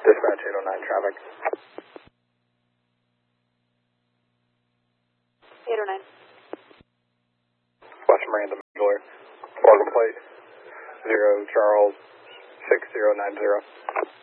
Dispatch 809 traffic. 809. West Miranda Mangler. Welcome plate 0 Charles 6090.